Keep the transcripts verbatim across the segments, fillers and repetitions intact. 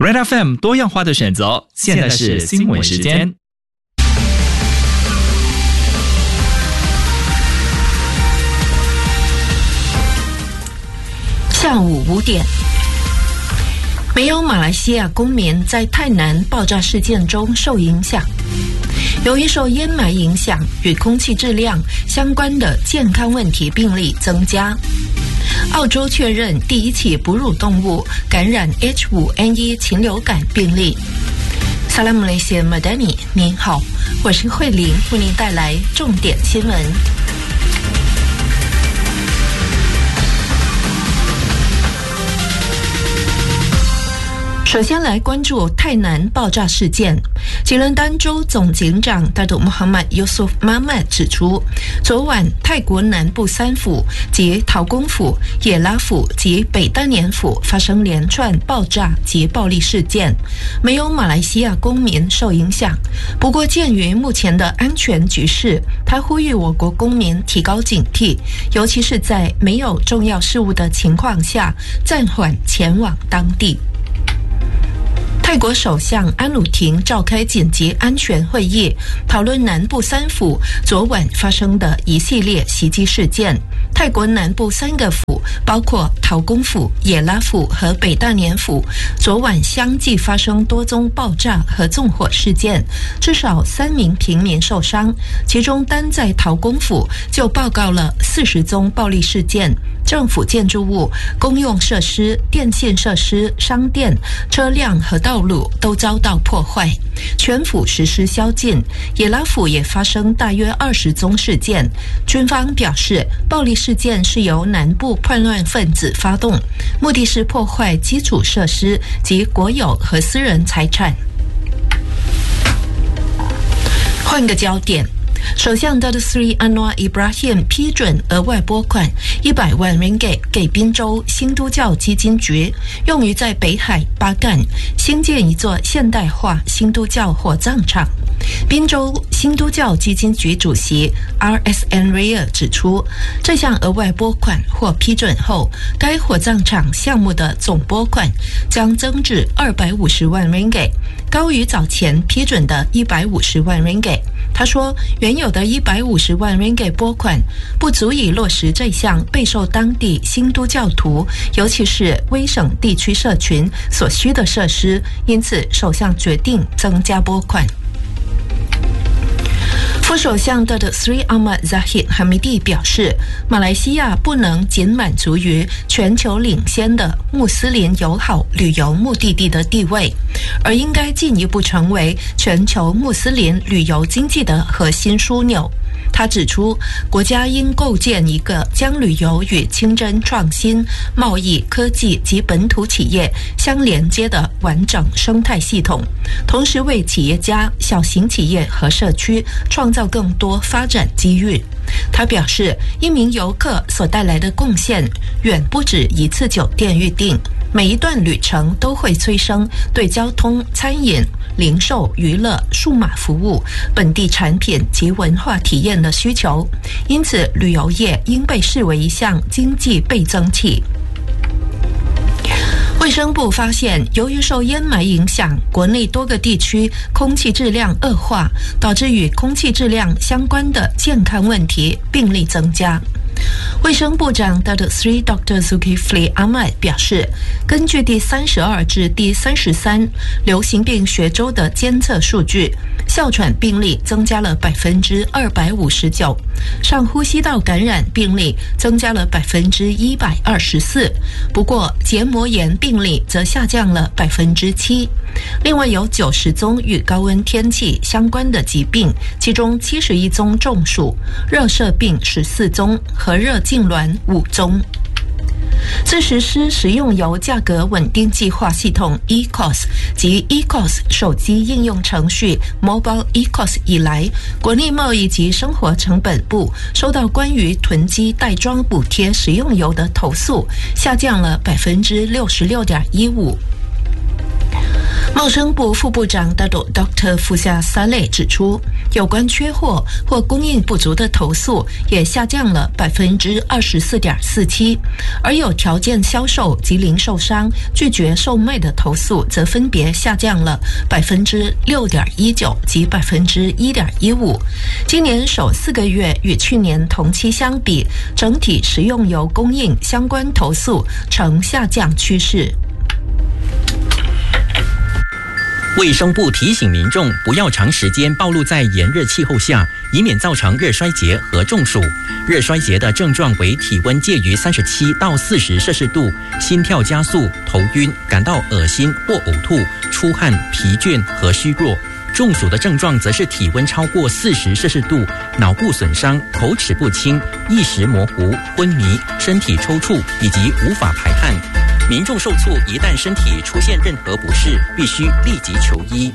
Red F M 多样化的选择，现在是新闻时间。 下午五点，没有马来西亚公民在泰南爆炸事件中受影响。由于受烟霾影响，与空气质量相关的健康问题病例增加。澳洲确认第一起哺乳动物感染 H 五 N 一 禽流感病例。萨拉姆雷西马丹尼，您好，我是慧玲，为您带来重点新闻。首先来关注泰南爆炸事件。吉伦丹州总警长达杜穆罕默尤苏夫马曼指出，昨晚泰国南部三府及陶公府、也拉府及北丹年府发生连串爆炸及暴力事件，没有马来西亚公民受影响。不过，鉴于目前的安全局势，他呼吁我国公民提高警惕，尤其是在没有重要事务的情况下，暂缓前往当地。泰国首相安努廷召开紧急安全会议，讨论南部三府昨晚发生的一系列袭击事件。泰国南部三个府，包括陶公府、也拉府和北大年府，昨晚相继发生多宗爆炸和纵火事件，至少三名平民受伤。其中，单在陶公府就报告了四十宗暴力事件。政府建筑物、公用设施、电信设施、商店、车辆和道路都遭到破坏，全府实施宵禁。也拉府也发生大约二十宗事件。军方表示，暴力事件是由南部叛乱分子发动，目的是破坏基础设施及国有和私人财产。换个焦点。首相 Datuk Seri Anwar Ibrahim 批准额外拨款一百万 ringgit 给宾州新都教基金局，用于在北海巴干兴建一座现代化新都教火葬场。宾州新都教基金局主席 R S N Ria 指出，这项额外拨款获批准后，该火葬场项目的总拨款将增至二百五十万 ringgit， 高于早前批准的一百五十万 ringgit。他说，原有的一百五十万 ringgit 拨款不足以落实这项备受当地新都教徒，尤其是威省地区社群所需的设施，因此首相决定增加拨款。副首相的 Sri Ahmad Zahid Hamidi 表示，马来西亚不能仅满足于全球领先的穆斯林友好旅游目的地的地位，而应该进一步成为全球穆斯林旅游经济的核心枢纽。他指出，国家应构建一个将旅游与清真创新、贸易、科技及本土企业相连接的完整生态系统，同时为企业家、小型企业和社区创造更多发展机遇。他表示，一名游客所带来的贡献远不止一次酒店预订，每一段旅程都会催生对交通、餐饮、零售、娱乐、数码服务、本地产品及文化体验的需求，因此旅游业应被视为一项经济倍增器。卫生部发现，由于受烟霾影响，国内多个地区空气质量恶化，导致与空气质量相关的健康问题病例增加。卫生部长 Datuk Seri Doktor Zulkifli Ahmad 表示，根据第三十二至第三十三流行病学周的监测数据，哮喘病例增加了百分之二百五十九，上呼吸道感染病例增加了百分之一百二十四，不过结膜炎病例则下降了百分之七。另外有九十宗与高温天气相关的疾病，其中七十一宗中暑，热射病十四宗和热痉挛五宗。自实施食用油价格稳定计划系统 E C O S 及 E C O S 手机应用程序 Mobile E C O S 以来，国内贸易及生活成本部收到关于囤积袋装补贴食用油的投诉，下降了百分之六十六点一五。 贸生部副部长 Doctor Fusia Saleh 指出，有关缺货或供应不足的投诉也下降了百分之二十四点四七，而有条件销售及零售商拒绝售卖的投诉则分别下降了百分之六点一九及百分之一点一五。今年首四个月与去年同期相比，整体食用油供应相关投诉呈下降趋势。 卫生部提醒民众不要长时间暴露在炎热气候下，以免造成热衰竭和中暑。热衰竭的症状为体温介于三十七到四十摄氏度，心跳加速、头晕、感到恶心或呕吐、出汗、疲倦和虚弱。中暑的症状则是体温超过四十摄氏度，脑部损伤、口齿不清、意识模糊、昏迷、身体抽搐以及无法排汗。民众受促，一旦身体出现任何不适，必须立即求医。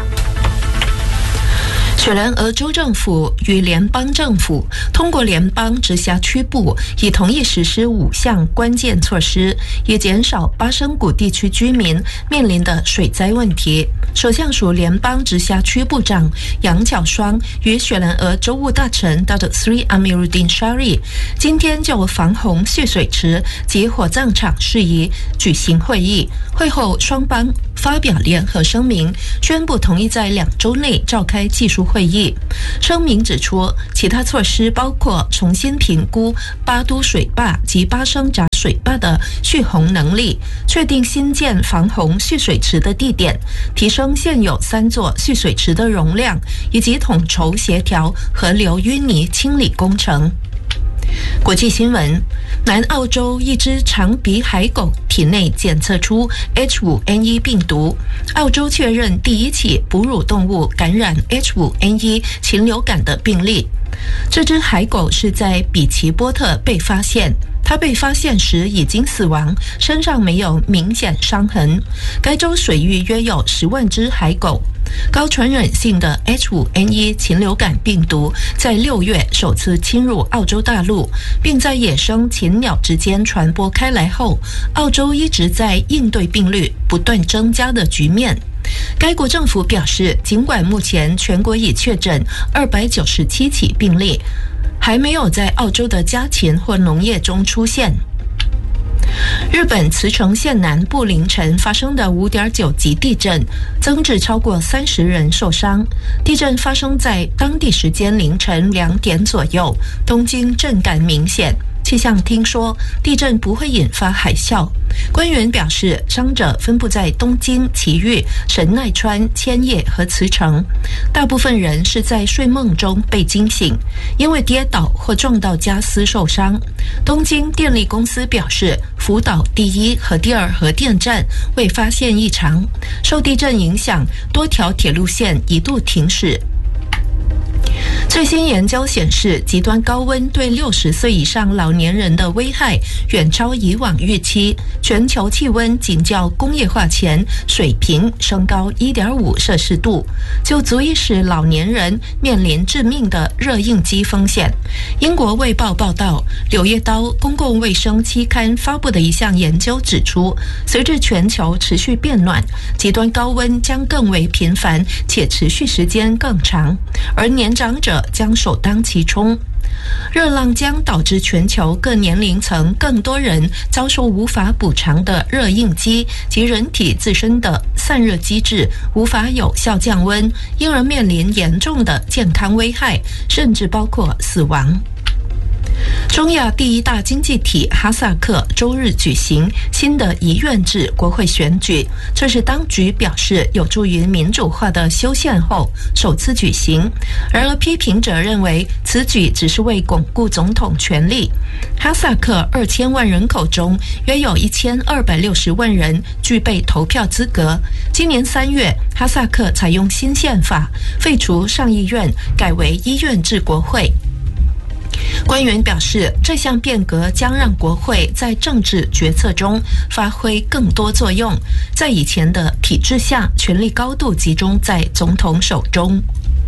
雪兰莪州政府与联邦政府通过联邦直辖区部，已同意实施五项关键措施，以减少巴生谷地区居民面临的水灾问题。首相署联邦直辖区部长杨巧双与雪兰莪州务大臣 Datuk Seri Amiruddin Syari 今天就防洪蓄水池及火葬场事宜举行会议。会后，双方发表联合声明，宣布同意在两周内召开技术会议。声明指出，其他措施包括重新评估巴都水坝及巴生闸水坝的蓄洪能力，确定新建防洪蓄水池的地点，提升现有三座蓄水池的容量，以及统筹协调河流淤泥清理工程。国际新闻：南澳洲一只长鼻海狗体内检测出 H 五 N 一 病毒，澳洲确认第一起哺乳动物感染 H 五 N 一 禽流感的病例。这只海狗是在比奇波特被发现，它被发现时已经死亡，身上没有明显伤痕。该州水域约有十万只海狗。高传染性的 H 五 N 一 禽流感病毒在六月首次侵入澳洲大陆，并在野生禽鸟之间传播开来后，澳洲一直在应对病例不断增加的局面。该国政府表示，尽管目前全国已确诊二百九十七起病例，还没有在澳洲的家禽或农业中出现。日本茨城县南部凌晨发生的 五点九 级地震，增至超过三十人受伤。地震发生在当地时间凌晨两点左右，东京震感明显。气象厅说，地震不会引发海啸。官员表示，伤者分布在东京、埼玉、神奈川、千叶和茨城，大部分人是在睡梦中被惊醒，因为跌倒或撞到家私受伤。东京电力公司表示，福岛第一和第二核电站未发现异常。受地震影响，多条铁路线一度停驶。最新研究显示，极端高温对六十岁以上老年人的危害远超以往预期。全球气温仅较工业化前水平升高 一点五 摄氏度，就足以使老年人面临致命的热应激风险。英国卫报报道，《柳叶刀》公共卫生期刊发布的一项研究指出，随着全球持续变暖，极端高温将更为频繁且持续时间更长，而年长者将首当其冲。热浪将导致全球各年龄层更多人遭受无法补偿的热应激及人体自身的散热机制无法有效降温，因而面临严重的健康危害，甚至包括死亡。中亚第一大经济体哈萨克周日举行新的一院制国会选举，这是当局表示有助于民主化的修宪后首次举行。然而，批评者认为此举只是为巩固总统权力。哈萨克二千万人口中，约有一千二百六十万人具备投票资格。今年三月，哈萨克采用新宪法，废除上议院，改为一院制国会。官员表示，这项变革将让国会在政治决策中发挥更多作用。在以前的体制下，权力高度集中在总统手中。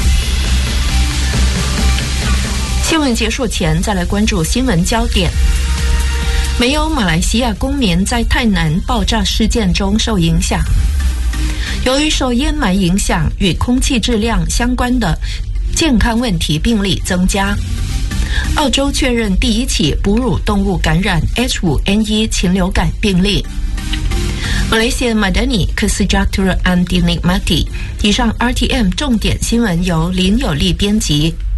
新闻结束前，再来关注新闻焦点。没有马来西亚公民在泰南爆炸事件中受影响。 由于受烟霾影响，与空气质量相关的健康问题病例增加。澳洲确认第一起哺乳动物感染 H 五 N 一 禽流感病例。Malaysia Madani Kesejahteraan Dinikmati。以上 R T M 重点新闻由林有利编辑。